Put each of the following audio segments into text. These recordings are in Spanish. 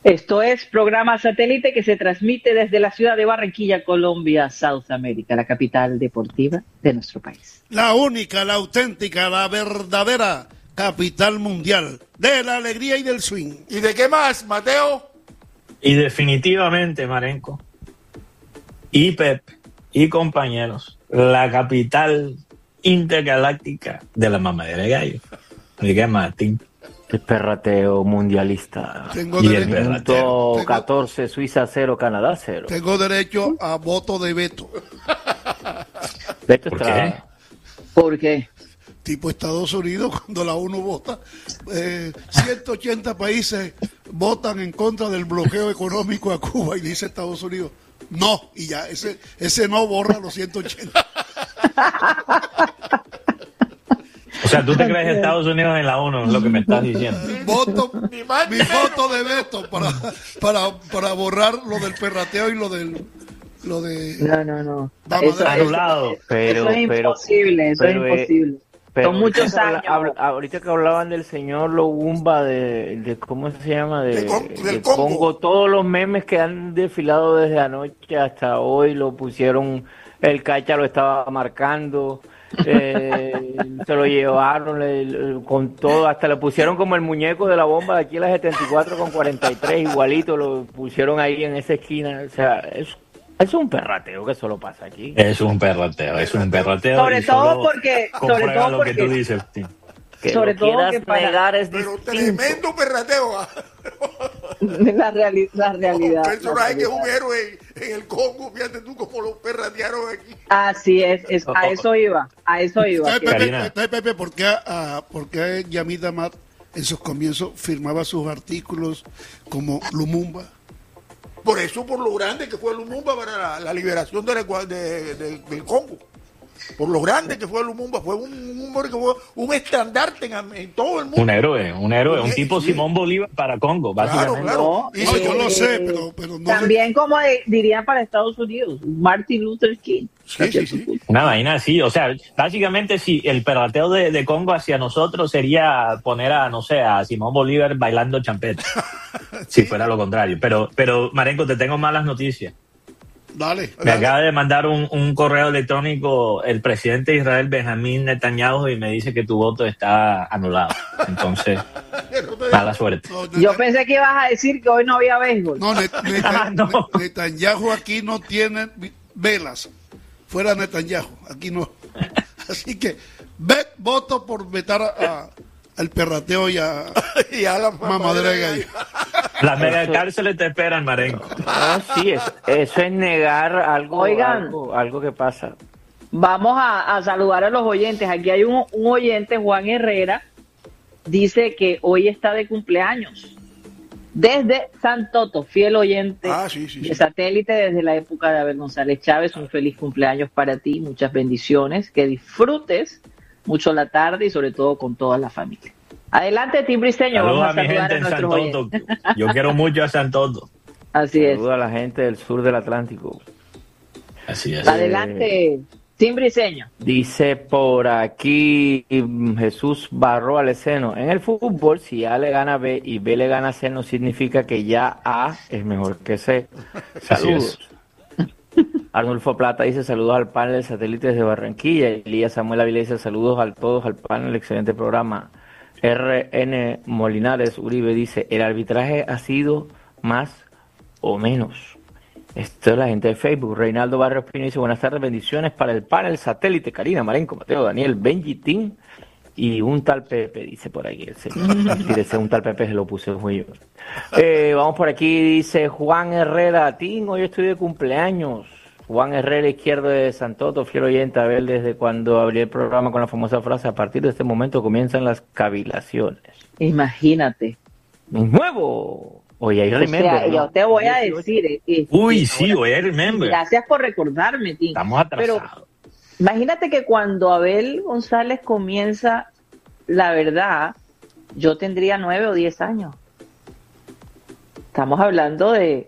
Esto es programa satélite que se transmite desde la ciudad de Barranquilla, Colombia, South America, la capital deportiva de nuestro país. La única, la auténtica, la verdadera capital mundial de la alegría y del swing. ¿Y de qué más, Mateo? Y definitivamente, Marenco, y Pep, y compañeros, la capital intergaláctica de la mamadera de gallo. ¿De qué, Martín? El perrateo mundialista. Tengo Y el derecho, perrateo. Punto 14, Suiza 0, Canadá 0. tengo derecho a voto de veto. Beto ¿Por Estrada. ¿Por qué? Tipo Estados Unidos, cuando la ONU vota, 180 países votan en contra del bloqueo económico a Cuba y dice Estados Unidos, no, y ya, ese no borra los 180. O sea, ¿tú te crees Estados Unidos en la ONU? Es lo que me estás diciendo. Mi voto de veto para borrar lo del perrateo y lo de No. Vamos, anulado. Pero, eso es imposible, eso es imposible. Son muchos años. Ahorita que hablaban del señor Lobumba, de ¿cómo se llama? Del de Congo. todos los memes que han desfilado desde anoche hasta hoy lo pusieron, el Cacha lo estaba marcando, se lo llevaron con todo, hasta le pusieron como el muñeco de la bomba de aquí a la 74 con 43, igualito, lo pusieron ahí en esa esquina, o sea, es un perrateo que solo pasa aquí. Es un perrateo. Sobre todo porque lo que tú dices, Tim. Que sobre lo todo quieras que para- negar es Pero distinto. tremendo perrateo. la realidad. Un personaje que es un héroe en el Congo, fíjate tú cómo lo perratearon aquí. Así es, a eso iba. Karina. Pepe, ¿por qué Yamid Amad en sus comienzos firmaba sus artículos como Lumumba? Por eso, por lo grande que fue Lumumba para la liberación del Congo. Por lo grande que fue Lumumba, fue un hombre que fue un estandarte en todo el mundo. Un héroe, un tipo Sí. Simón Bolívar para Congo, básicamente. Claro. No, yo lo sé, pero no También como dirían para Estados Unidos, Martin Luther King. Sí. Una vaina así, o sea, básicamente si el perrateo de Congo hacia nosotros sería poner a, no sé, a Simón Bolívar bailando champeta, si fuera lo contrario. Pero Marenco, te tengo malas noticias. Dale. Me acaba de mandar un correo electrónico el presidente de Israel, Benjamín Netanyahu, y me dice que tu voto está anulado. Entonces, mala suerte. Yo pensé que ibas a decir que hoy no había béisbol. No, No. Netanyahu aquí no tiene velas. Fuera Netanyahu, aquí no. Así que voto por vetar al perrateo y a la mamadera de gallo. Las mega cárceles te esperan, Marenco. Sí, eso es negar algo, Oigan. algo que pasa. Vamos a saludar a los oyentes. Aquí hay un oyente, Juan Herrera, dice que hoy está de cumpleaños. Desde San Toto, fiel oyente Sí. de satélite desde la época de Abel González Chávez. Un feliz cumpleaños para ti, muchas bendiciones, que disfrutes mucho la tarde y sobre todo con toda la familia. Adelante, Tim Briceño, Saludos vamos a a mi saludar gente a en nuestros San Toto. oyentes. Yo quiero mucho a San Toto. Así es. Saluda a la gente del sur del Atlántico. Así es. Adelante, Tim Briceño. Dice por aquí Jesús Barro Aleceno, en el fútbol si A le gana B y B le gana C no significa que ya A es mejor que C. Saludos. Arnulfo Plata dice saludos al panel de satélites de Barranquilla. Elías Samuel Avila dice saludos a todos al panel, excelente programa. RN Molinares Uribe dice el arbitraje ha sido más o menos. Esto es la gente de Facebook. Reinaldo Barrios Pino dice buenas tardes, bendiciones para el panel satélite. Karina, Marenco, Mateo, Daniel, Benji, Tim y un tal Pepe, dice por aquí el señor. Ese un tal Pepe se lo puse muy yo. Vamos por aquí, dice Juan Herrera, Tim, hoy estoy de cumpleaños. Juan Herrera, izquierdo de Santoto, fiel oyente, a ver desde cuando abrí el programa con la famosa frase, a partir de este momento comienzan las cavilaciones. Imagínate. ¡Nuevo! Oye, ahí O remember, sea, ¿no? yo te voy a decir. Uy, sí, voy a remember. Gracias por recordarme, Tim. Estamos atrasados. Pero imagínate que cuando Abel González comienza, la verdad, yo tendría 9 o 10 años. Estamos hablando de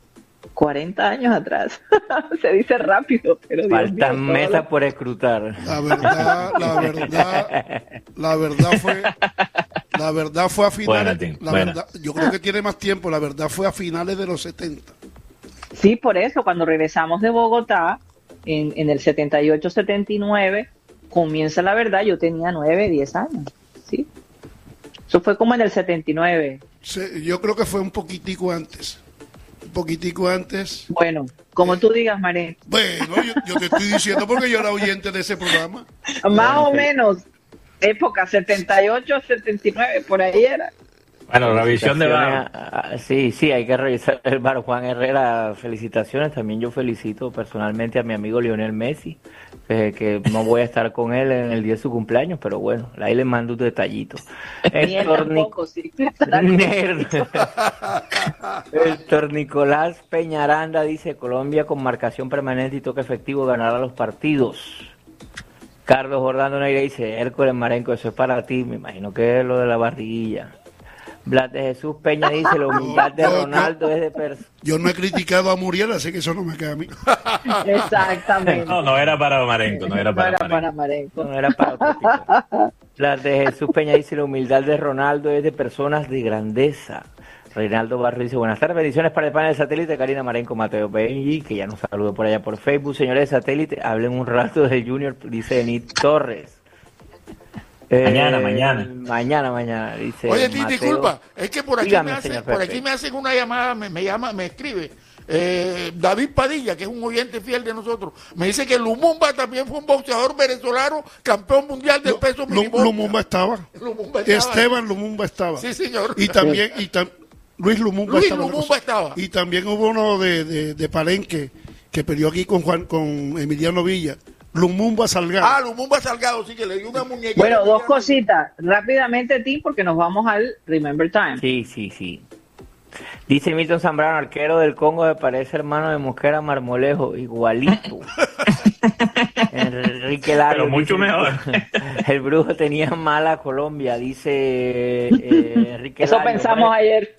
40 años atrás. Se dice rápido, pero Dios Faltan mío, mesas por escrutar. La verdad La verdad fue a finales. Buena, Tim, La buena. verdad, yo creo que tiene más tiempo. La verdad fue a finales de los 70. Sí, por eso, cuando regresamos de Bogotá, en el 78-79, comienza la verdad, yo tenía 9, 10 años, ¿sí? Eso fue como en el 79. Yo creo que fue un poquitico antes. Un poquitico antes. Bueno, como tú digas, Maré. Bueno, yo te estoy diciendo porque yo era oyente de ese programa. Más o menos, época 78, 79, por ahí era. Bueno, la visión de Varo. Sí, hay que revisar el Varo. Juan Herrera, felicitaciones. También yo felicito personalmente a mi amigo Lionel Messi, que no voy a estar con él en el día de su cumpleaños, pero bueno, ahí le mando un detallito. Ni él tampoco, sí. Héctor Nicolás Peñaranda dice: Colombia con marcación permanente y toque efectivo ganará los partidos. Carlos Jordano Neira dice: Hércules Marenco, eso es para ti. Me imagino que es lo de la barriguilla. Blas de Jesús Peña dice: la humildad de Ronaldo es de persona. Yo no he criticado a Muriel, así que eso no me queda a mí. Exactamente. No era para Marenco, no era para Marenco. Marenco. No era para otro tipo. Blas de Jesús Peña dice: la humildad de Ronaldo es de personas de grandeza. Reinaldo Barrio dice: buenas tardes, bendiciones para el panel de satélite. Karina Marenco, Mateo Benji, que ya nos saludó por allá por Facebook. Señores de satélite, hablen un rato de Junior, dice Enid Torres. Mañana, dice. Oye, Mateo. disculpa, es que por aquí, Dígame, me hacen, señor por Pepe. aquí me hacen una llamada, me escribe David Padilla, que es un oyente fiel de nosotros. Me dice que Lumumba también fue un boxeador venezolano, campeón mundial del peso minimum. Lumumba estaba. Esteban Lumumba estaba. Sí, señor. Y también, Luis Lumumba estaba. Y también hubo uno de Palenque que peleó aquí con Emiliano Villa. Lumumba Salgado. Lumumba Salgado, sí, que le dio una muñeca. Bueno, dos cositas. Rápidamente, Tim, porque nos vamos al Remember Time. Sí. Dice Milton Zambrano, arquero del Congo, me parece hermano de Mosquera Marmolejo, igualito. Enrique Larios, pero mucho dice, mejor. El brujo tenía mala Colombia, dice Enrique Eso Larios. pensamos ayer.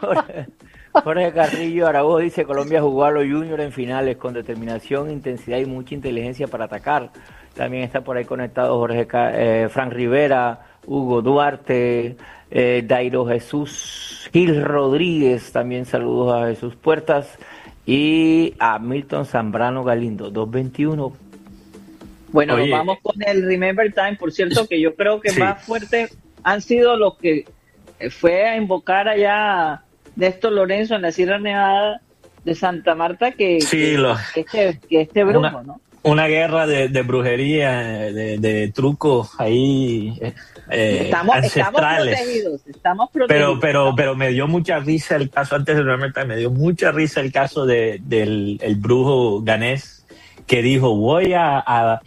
Jorge Carrillo Araújo dice: Colombia jugó a los juniors en finales con determinación, intensidad y mucha inteligencia para atacar. También está por ahí conectado Frank Rivera, Hugo Duarte, Dairo Jesús Gil Rodríguez, también saludos a Jesús Puertas y a Milton Zambrano Galindo, 221. Bueno, Oye. nos vamos con el Remember Time. Por cierto, que yo creo que Sí. más fuerte han sido los que fue a invocar allá Néstor Lorenzo en la Sierra Nevada de Santa Marta que este brujo, ¿no? Una guerra de brujería, de trucos ahí Estamos ancestrales. estamos protegidos. Pero me dio mucha risa el caso, antes de realmente me dio mucha risa el caso del el brujo ganés que dijo: voy a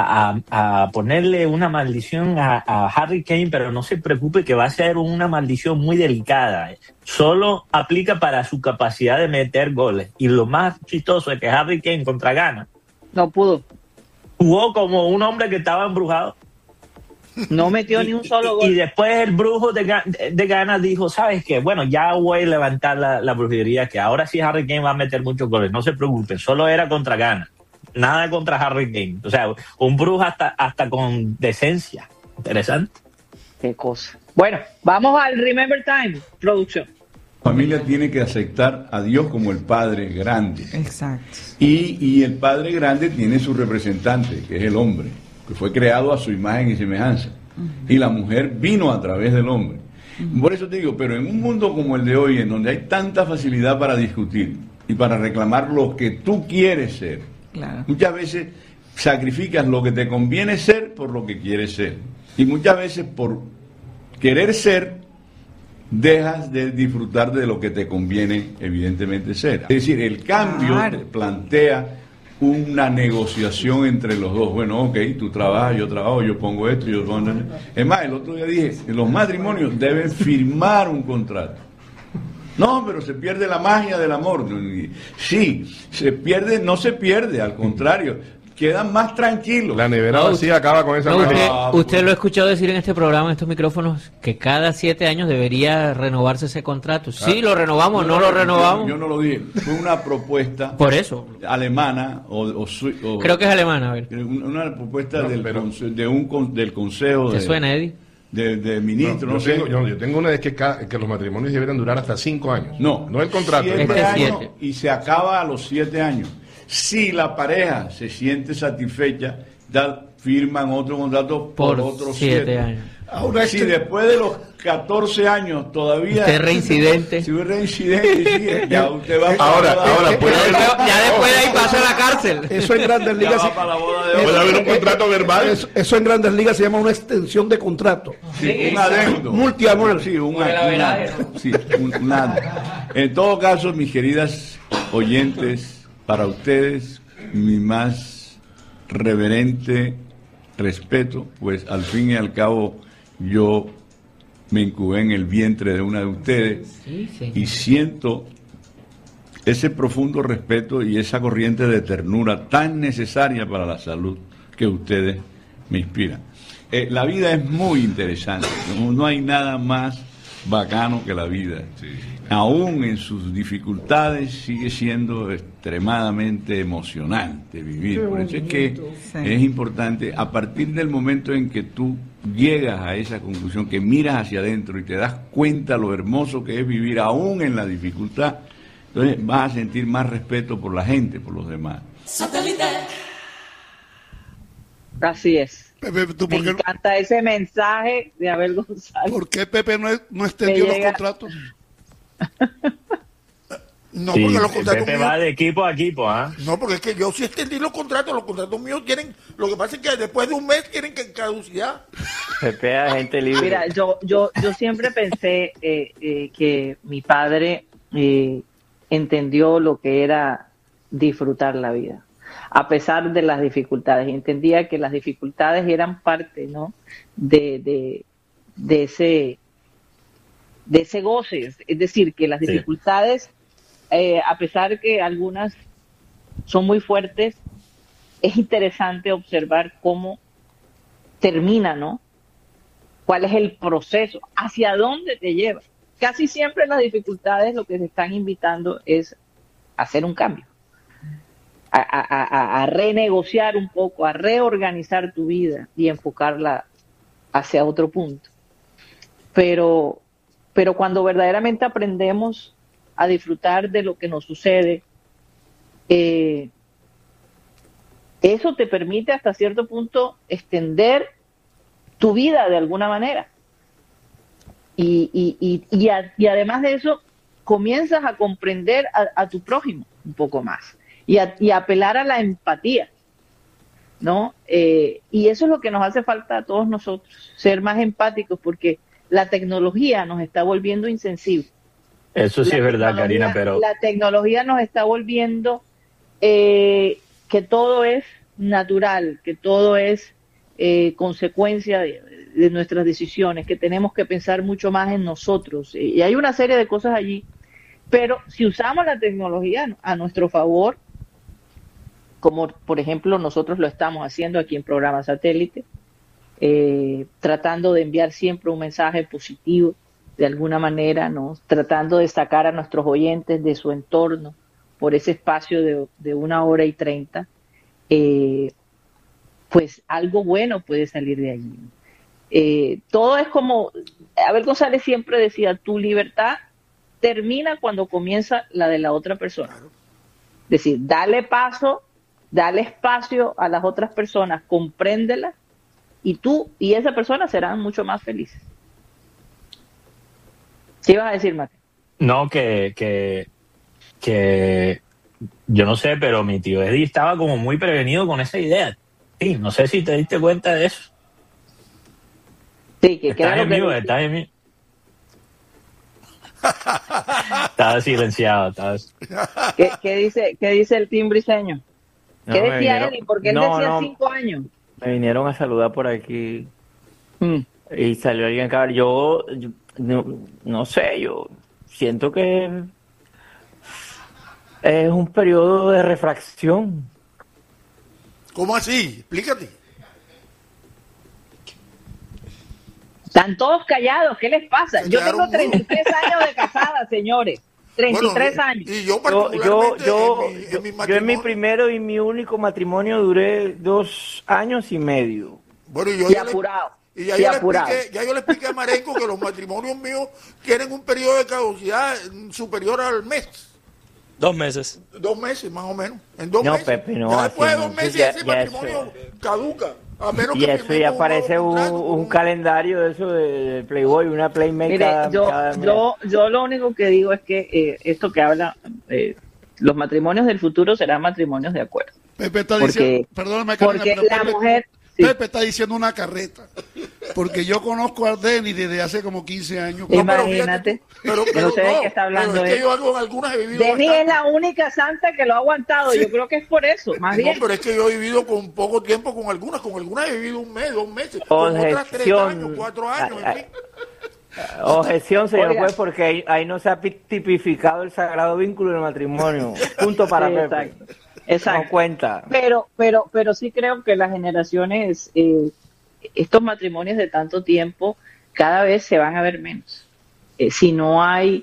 ponerle una maldición a Harry Kane, pero no se preocupe que va a ser una maldición muy delicada. Solo aplica para su capacidad de meter goles. Y lo más chistoso es que Harry Kane contra Ghana No pudo. jugó como un hombre que estaba embrujado. No metió ni un solo gol. Y después el brujo de Ghana dijo: ¿sabes qué? Bueno, ya voy a levantar la brujería, que ahora sí Harry Kane va a meter muchos goles. No se preocupen, solo era contra Ghana. Nada contra Harry Kane. O sea, un brujo hasta con decencia. Interesante. Qué cosa. Bueno, vamos al Remember Time, producción. La familia tiene que aceptar a Dios como el Padre grande. Exacto. Y el Padre grande tiene su representante, que es el hombre, que fue creado a su imagen y semejanza. Y la mujer vino a través del hombre. Por eso te digo, pero en un mundo como el de hoy, en donde hay tanta facilidad para discutir y para reclamar lo que tú quieres ser, Claro. muchas veces sacrificas lo que te conviene ser por lo que quieres ser. Y muchas veces por querer ser, dejas de disfrutar de lo que te conviene evidentemente ser. Es decir, el cambio Claro. plantea una negociación entre los dos. Bueno, ok, tú trabajas, yo trabajo, yo pongo esto, yo pongo... Es más, el otro día dije, los matrimonios deben firmar un contrato. No, pero se pierde la magia del amor. Sí, no se pierde, al contrario, quedan más tranquilos. La nevera vacía acaba con esa No, magia. usted lo ha escuchado decir en este programa, en estos micrófonos, que cada 7 años debería renovarse ese contrato. Sí, lo renovamos, no lo renovamos. Yo no lo dije, fue una propuesta Por eso. alemana Creo que es alemana, a ver. una propuesta No, del pero- del Consejo ¿Te de... suena, Eddie? de ministro, no sé. Yo tengo una de que los matrimonios deberían durar hasta 5 años. No el contrato. 7 años y se acaba a los 7 años. Si la pareja se siente satisfecha, firman otro contrato por otros 7 años. Ahora, si después de los 14 años todavía usted es reincidente, si es reincidente, sí, ya usted va ahora ya después de ahí pasa a la cárcel. Eso en Grandes Ligas puede haber un contrato verbal. Eso en Grandes Ligas se llama una extensión de contrato. Sí, un adeudo multianual. Sí, en todo caso, mis queridas oyentes, para ustedes mi más reverente respeto, pues al fin y al cabo yo me incubé en el vientre de una de ustedes y siento ese profundo respeto y esa corriente de ternura tan necesaria para la salud que ustedes me inspiran. La vida es muy interesante, no hay nada más bacano que la vida. Aún en sus dificultades sigue siendo extremadamente emocionante vivir. Por eso es que es importante, a partir del momento en que tú llegas a esa conclusión, que miras hacia adentro y te das cuenta lo hermoso que es vivir aún en la dificultad, entonces vas a sentir más respeto por la gente, por los demás. Así es. Pepe, Me encanta ese mensaje de Abel González. ¿Por qué Pepe no extendió los contratos? No, sí, porque los contratos Pepe míos... va de equipo a equipo, ¿ah? No, porque es que yo sí extendí los contratos míos tienen, lo que pasa es que después de un mes tienen que caducidad. Pepe es gente libre. Mira, yo siempre pensé que mi padre entendió lo que era disfrutar la vida, a pesar de las dificultades. Entendía que las dificultades eran parte, ¿no?, de ese goce. Es decir, que las dificultades, a pesar que algunas son muy fuertes, es interesante observar cómo termina, ¿no? ¿Cuál es el proceso? ¿Hacia dónde te lleva? Casi siempre las dificultades lo que se están invitando es a hacer un cambio, a renegociar un poco, a reorganizar tu vida y enfocarla hacia otro punto. Pero cuando verdaderamente aprendemos a disfrutar de lo que nos sucede, eso te permite hasta cierto punto extender tu vida de alguna manera. Y además de eso, comienzas a comprender a tu prójimo un poco más y a apelar a la empatía, ¿no? Y eso es lo que nos hace falta a todos nosotros, ser más empáticos, porque la tecnología nos está volviendo insensibles. Eso sí es verdad, Karina, pero... La tecnología nos está volviendo que todo es natural, que todo es consecuencia de nuestras decisiones, que tenemos que pensar mucho más en nosotros. Y hay una serie de cosas allí. Pero si usamos la tecnología a nuestro favor, como por ejemplo nosotros lo estamos haciendo aquí en Programa Satélite, tratando de enviar siempre un mensaje positivo de alguna manera, ¿no? Tratando de sacar a nuestros oyentes de su entorno por ese espacio de 1 hora y 30, pues algo bueno puede salir de allí. Todo es como, Abel González siempre decía, tu libertad termina cuando comienza la de la otra persona. Es decir, dale paso, dale espacio a las otras personas, compréndelas, y tú y esa persona serán mucho más felices. ¿Qué ibas a decir, Mate? No, que yo no sé, pero mi tío Eddie estaba como muy prevenido con esa idea. Sí, no sé si te diste cuenta de eso. Sí, que estás en mí, estás en mí. Estaba silenciado. ¿Qué dice el timbriseño? ¿Qué decía Eddie? Porque él decía 5 años. Me vinieron a saludar por aquí y salió alguien que yo no sé, yo siento que es un periodo de refracción. ¿Cómo así? Explícate. Están todos callados, ¿qué les pasa? Yo tengo 33 años de casada, señores. 33 años. Y yo particularmente yo en mi primero y mi único matrimonio duré 2 años y medio. Bueno, y apurado. Y ya, Y yo apurado. ya yo le expliqué a Marenco que los matrimonios míos tienen un periodo de caducidad superior al mes. 2 meses. 2 meses más o menos. En 2 No, meses. Pepe, no, ya así después de no. 2 meses Ya- ese ya matrimonio caduca. A menos Y que eso firmemos ya un parece nuevo un, contrato, un calendario de eso de Playboy, una Playmate Mire, cada mes. yo lo único que digo es que esto que habla, los matrimonios del futuro serán matrimonios de acuerdo. Pepe está Porque- diciendo, perdóname, Karina, Porque pero la Pepe, mujer... sí. Pepe está diciendo una carreta. Porque yo conozco a Ardenis desde hace como 15 años. No, pero Imagínate. fíjate, Yo no sé de qué está hablando pero es que él. yo con algunas he vivido Denis bastante. es la única santa que lo ha aguantado. Sí. Yo creo que es por eso, más No, bien. pero es que yo he vivido con poco tiempo con algunas he vivido 1 mes, 2 meses, con otras 3 Objeción. años, 4 años, en fin. Objeción, señor Oiga. juez, porque ahí no se ha tipificado el sagrado vínculo del matrimonio. Punto para Sí, Pepe. exacto. Exacto. No cuenta. Pero sí creo que las generaciones, estos matrimonios de tanto tiempo, cada vez se van a ver menos. Si no hay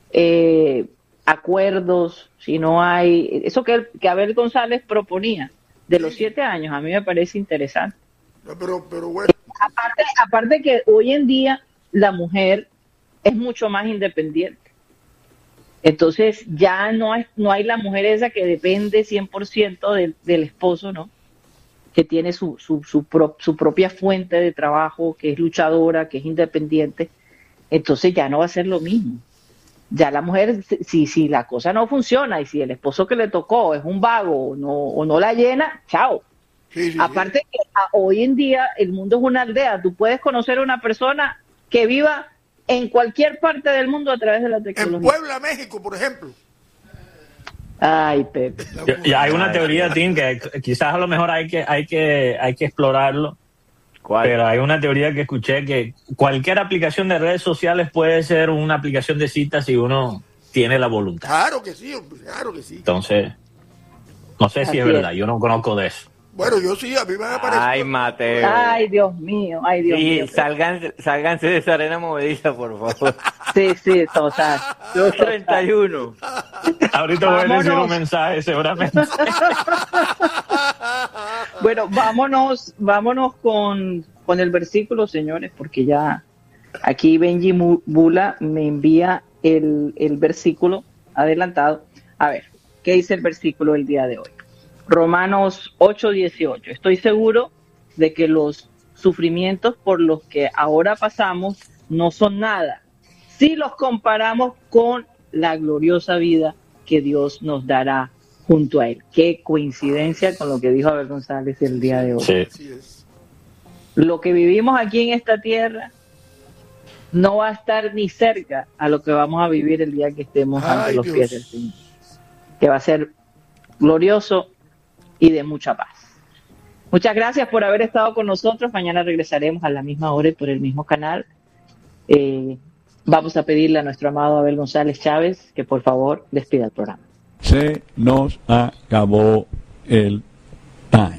acuerdos, si no hay... Eso que Abel González proponía de los 7 años, a mí me parece interesante. Pero bueno, Aparte que hoy en día la mujer es mucho más independiente. Entonces ya no hay la mujer esa que depende 100% del esposo, ¿no? Que tiene su propia fuente de trabajo, que es luchadora, que es independiente. Entonces ya no va a ser lo mismo. Ya la mujer, si la cosa no funciona y si el esposo que le tocó es un vago o no la llena, chao. sí, sí, Aparte que hoy en día el mundo es una aldea. Tú puedes conocer a una persona que viva en cualquier parte del mundo a través de la en tecnología. Puebla, México, por ejemplo. Ay, Pepe. Y hay una teoría, Tim, que quizás a lo mejor hay que explorarlo, ¿Cuál? pero hay una teoría que escuché que cualquier aplicación de redes sociales puede ser una aplicación de citas si uno tiene la voluntad. Claro que sí, hombre, claro que sí. Entonces, no sé si Así es es. verdad, yo no conozco de eso. Bueno, yo sí, a mí me ha parecido. Ay, Mateo. Ay, Dios mío. Ay, Dios Sí, mío. sálganse de esa arena movediza, por favor. Sí, total. 231. Ahorita voy a decir Vámonos. un mensaje seguramente. Bueno, vámonos con el versículo, señores, porque ya aquí Benji Bula me envía el versículo adelantado. A ver, ¿qué dice el versículo el día de hoy? Romanos 8:18. Estoy seguro de que los sufrimientos por los que ahora pasamos no son nada si los comparamos con la gloriosa vida que Dios nos dará junto a Él. Qué coincidencia con lo que dijo Abel González el día de hoy. Sí. Así es. Lo que vivimos aquí en esta tierra no va a estar ni cerca a lo que vamos a vivir el día que estemos ante Ay, los Dios. pies del Señor, que va a ser glorioso y de mucha paz. Muchas gracias por haber estado con nosotros. Mañana regresaremos a la misma hora y por el mismo canal. Vamos a pedirle a nuestro amado Abel González Chávez que por favor despida el programa. Se nos acabó el time.